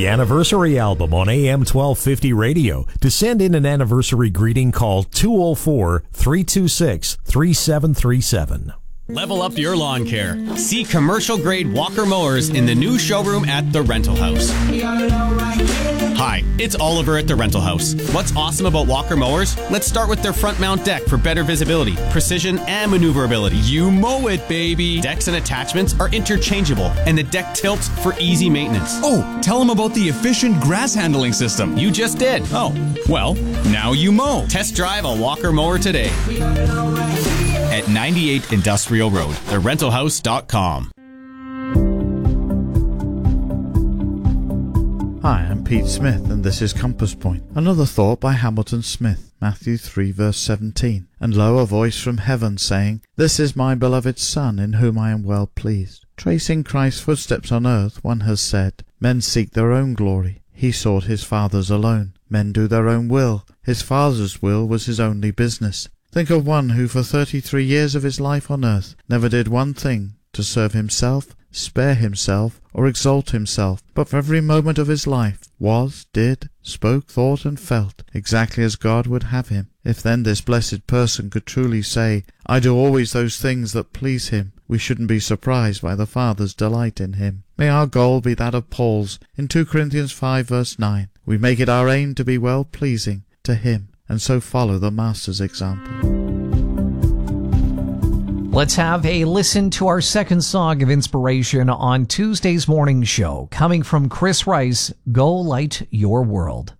the Anniversary Album on AM 1250 radio. To send in an anniversary greeting, call 204-326-3737. Level up your lawn care. See commercial-grade Walker mowers in the new showroom at The Rental House. Hi, it's Oliver at The Rental House. What's awesome about Walker mowers? Let's start with their front mount deck for better visibility, precision, and maneuverability. You mow it, baby! Decks and attachments are interchangeable, and the deck tilts for easy maintenance. Oh, tell them about the efficient grass handling system. You just did. Oh, well, now you mow. Test drive a Walker mower today at 98 Industrial Road, therentalhouse.com. Hi, I'm Pete Smith, and this is Compass Point. Another thought by Hamilton Smith, Matthew 3 verse 17. And lo, a voice from heaven saying, This is my beloved Son, in whom I am well pleased. Tracing Christ's footsteps on earth, one has said, Men seek their own glory. He sought his Father's alone. Men do their own will. His Father's will was his only business. Think of one who for 33 years of his life on earth never did one thing to serve himself, spare himself, or exalt himself, but for every moment of his life was, did, spoke, thought, and felt exactly as God would have him. If then this blessed person could truly say, I do always those things that please him, we shouldn't be surprised by the Father's delight in him. May our goal be that of Paul's in 2 Corinthians 5 verse 9. We make it our aim to be well-pleasing to him, and so follow the Master's example. Let's have a listen to our second song of inspiration on Tuesday's morning show, coming from Chris Rice, Go Light Your World.